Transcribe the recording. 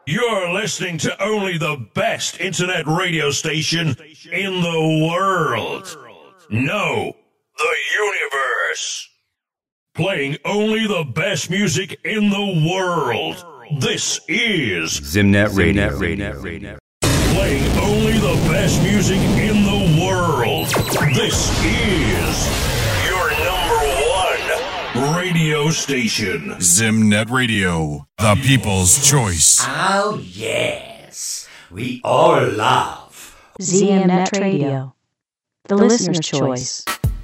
You're listening to only the best internet radio station in the world. No, the universe. Playing only the best music in the world. This is Zimnet Radio. Playing only the best music in the world. This is your number one radio station. Zimnet Radio, the people's choice. Oh, yes. We all love ZMNet Radio, the listener's choice.